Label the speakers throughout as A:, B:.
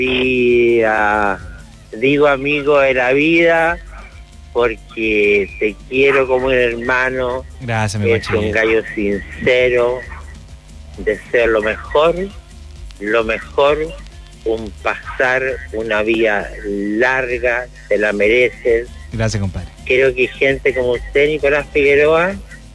A: vida. Digo amigo de la vida porque te quiero como un hermano.
B: Gracias, mi
A: Es
B: guachito.
A: un gallo sincero. Deseo lo mejor, pasar una vida larga, te la mereces.
B: Gracias, compadre.
A: Creo que gente como usted, Nicolás Figueroa,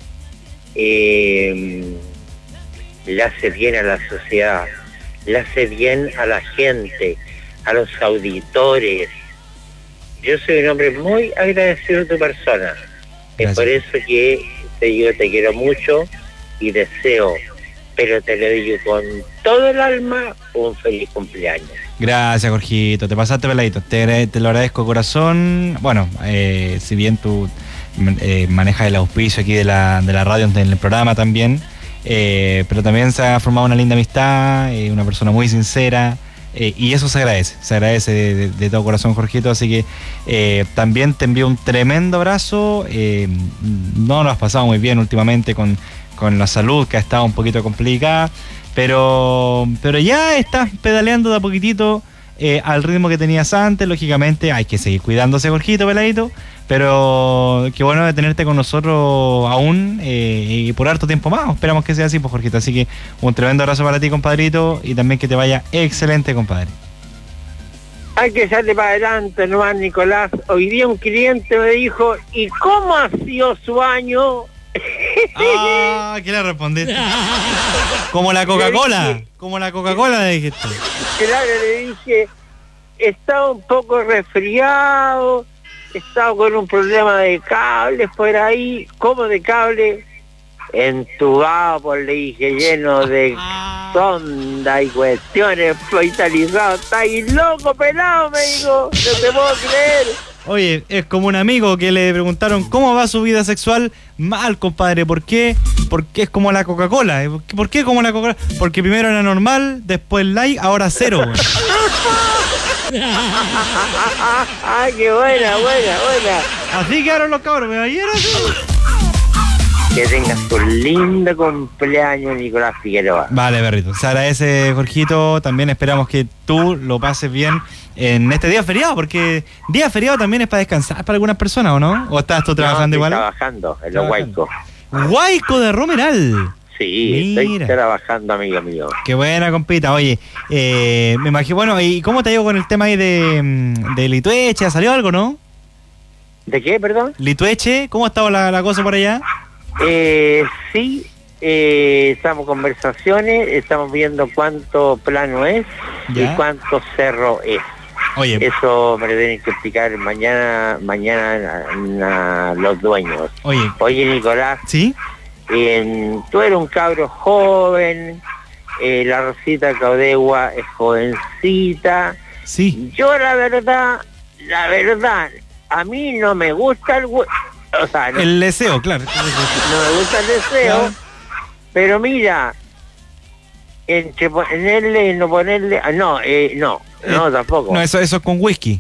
A: le hace bien a la sociedad, le hace bien a la gente, a los auditores. Yo soy un hombre muy agradecido de tu persona. Es por eso que yo te quiero mucho y deseo, pero te lo digo con todo el alma, un feliz cumpleaños.
B: Gracias, Jorgito. Te pasaste peladito. Te lo agradezco de corazón. Bueno, si bien tú manejas el auspicio aquí de la radio en el programa también, pero también se ha formado una linda amistad, una persona muy sincera. Y eso se agradece de todo corazón, Jorgito, así que también te envío un tremendo abrazo. No lo has pasado muy bien últimamente con la salud, que ha estado un poquito complicada, pero ya estás pedaleando de a poquitito al ritmo que tenías antes. Lógicamente hay que seguir cuidándose, Jorgito, peladito, pero qué bueno de tenerte con nosotros aún y por harto tiempo más. Esperamos que sea así, pues, Jorgito. Así que un tremendo abrazo para ti, compadrito, y también que te vaya excelente, compadre.
A: Hay que salir para adelante nomás, Nicolás. Hoy día un cliente me dijo, ¿y cómo ha sido su año?
B: Ah, ¿qué le respondiste? Como la Coca-Cola, le dijiste.
A: Claro, le dije, estaba un poco resfriado, estaba con un problema de cables por ahí. ¿Cómo de cable? Entubado, pues le dije, lleno de sonda y cuestiones, hospitalizado. ¿Estás ahí loco, pelado? Me dijo, no te puedo creer.
B: Oye, es como un amigo que le preguntaron cómo va su vida sexual. Mal, compadre. ¿Por qué? Porque es como la Coca-Cola. ¿Por qué como la Coca-Cola? Porque primero era normal, después light, ahora cero.
A: ¡Ay, qué buena!
B: Así quedaron los cabros, ¿me oyeron?
A: Que tengas un lindo cumpleaños, Nicolás Figueroa.
B: Vale, perrito. Se agradece, Jorgito. También esperamos que tú lo pases bien en este día feriado, porque día feriado también es para descansar para algunas personas, ¿o no? ¿O estás tú trabajando igual?
A: Trabajando en los Huaycos.
B: Huayco de Romeral.
A: Sí,
B: Mira.
A: estoy trabajando, amigo mío.
B: Qué buena, compita. Oye, me imagino, bueno, ¿y cómo te ha ido con el tema ahí de Litueche? ¿Salió algo, no?
A: ¿De qué, perdón?
B: Litueche, ¿cómo ha estado la cosa por allá?
A: Sí, estamos en conversaciones, estamos viendo cuánto plano es y cuánto cerro es.
B: Oye,
A: eso me lo tienen que explicar mañana los dueños. Oye, Nicolás.
B: ¿Sí?
A: Tú eres un cabro joven, la Rosita Caudegua es jovencita.
B: Sí.
A: Yo la verdad, a mí no me gusta el
B: deseo, claro.
A: No me gusta el deseo, claro. Pero mira, entre ponerle y no ponerle, no, tampoco.
B: No, eso es con whisky.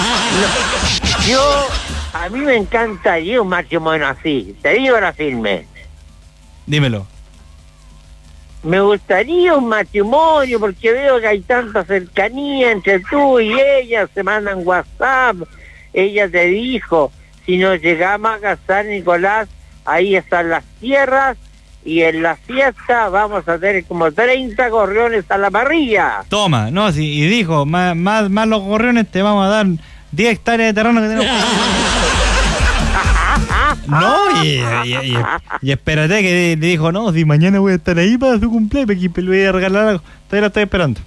A: A mí me encantaría un matrimonio así, te digo la firme.
B: Dímelo.
A: Me gustaría un matrimonio porque veo que hay tanta cercanía entre tú y ella, se mandan WhatsApp. Ella te dijo, si nos llegamos a casar, Nicolás, ahí están las tierras y en la fiesta vamos a tener como 30 gorriones a la parrilla.
B: Toma, no, sí, y dijo, más los gorriones te vamos a dar 10 hectáreas de terreno que tenemos. No, y espérate que le dijo, no, si mañana voy a estar ahí para su cumpleaños, le voy a regalar algo. Todavía lo estoy esperando.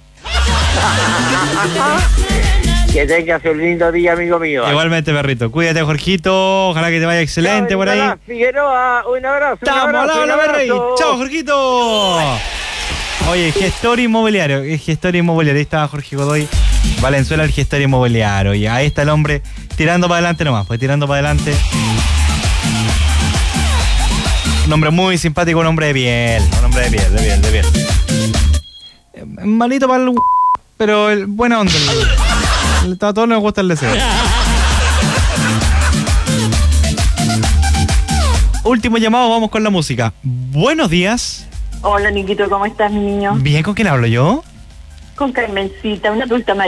A: Que tengas un lindo día, amigo mío.
B: Igualmente, perrito. Cuídate, Jorgito. Ojalá que te vaya excelente. Chao, por ahí.
A: Figueroa, un abrazo.
B: Chao, Jorgito. Oye, gestor inmobiliario. Ahí estaba Jorge Godoy Valenzuela, el gestor inmobiliario. Y ahí está el hombre tirando para adelante nomás. Pues tirando para adelante. Un hombre muy simpático, un hombre de piel. De piel. Malito para el... Pero buena onda. A todos nos gusta el deseo. Último llamado, vamos con la música. Buenos días.
C: Hola, Niquito, ¿cómo estás, mi niño?
B: Bien, ¿con quién hablo yo?
C: Con Carmencita, una adulta mayor.